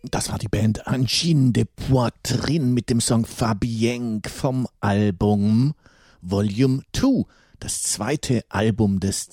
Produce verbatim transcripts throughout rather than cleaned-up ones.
Das war die Band Angine de Poitrine mit dem Song Fabienque vom Album Volume zwei, das zweite Album des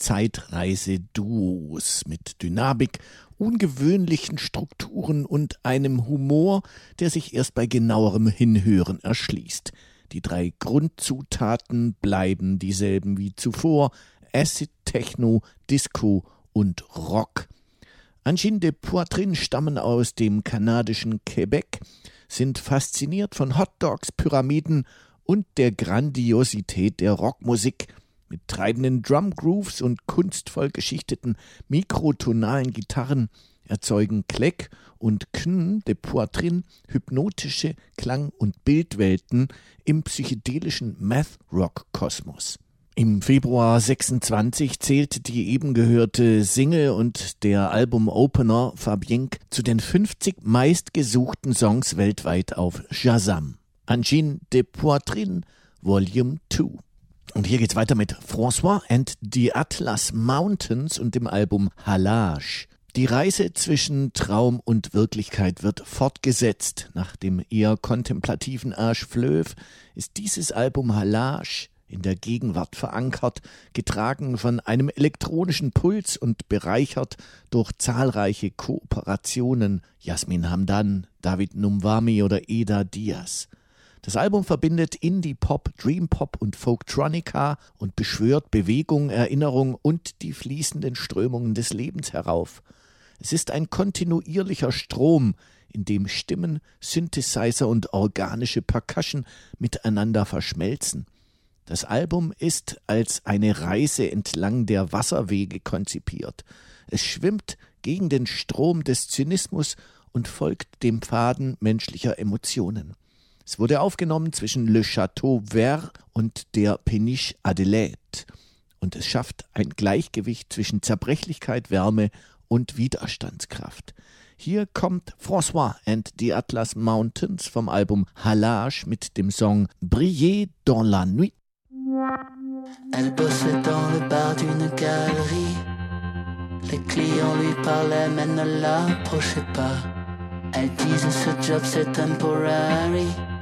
Zeitreise-Duos mit Dynamik, ungewöhnlichen Strukturen und einem Humor, der sich erst bei genauerem Hinhören erschließt. Die drei Grundzutaten bleiben dieselben wie zuvor: Acid, Techno, Disco und Rock. Angine de Poitrine stammen aus dem kanadischen Quebec, sind fasziniert von Hotdogs, Pyramiden und der Grandiosität der Rockmusik. Mit treibenden Drumgrooves und kunstvoll geschichteten mikrotonalen Gitarren erzeugen Clegg und Kn de Poitrine hypnotische Klang- und Bildwelten im psychedelischen Math-Rock-Kosmos. Im Februar sechsundzwanzig zählte die eben gehörte Single und der Album-Opener Fabienque zu den fünfzig meistgesuchten Songs weltweit auf Shazam. Angine de Poitrine, Volume zwei. Und hier geht's weiter mit François and the Atlas Mountains und dem Album Halage. Die Reise zwischen Traum und Wirklichkeit wird fortgesetzt. Nach dem eher kontemplativen Age Fleuve ist dieses Album Halage in der Gegenwart verankert, getragen von einem elektronischen Puls und bereichert durch zahlreiche Kooperationen, Yasmin Hamdan, David Numwami oder Eda Diaz. Das Album verbindet Indie-Pop, Dream-Pop und Folktronica und beschwört Bewegung, Erinnerung und die fließenden Strömungen des Lebens herauf. Es ist ein kontinuierlicher Strom, in dem Stimmen, Synthesizer und organische Percussion miteinander verschmelzen. Das Album ist als eine Reise entlang der Wasserwege konzipiert. Es schwimmt gegen den Strom des Zynismus und folgt dem Pfaden menschlicher Emotionen. Es wurde aufgenommen zwischen Le Château Vert und der Péniche Adelaide und es schafft ein Gleichgewicht zwischen Zerbrechlichkeit, Wärme und Widerstandskraft. Hier kommt François and the Atlas Mountains vom Album Halage mit dem Song Briller dans la nuit. Elle bossait dans le bar d'une galerie. Les clients lui parlaient mais ne l'approchaient pas. Elle disait ce job c'est temporary.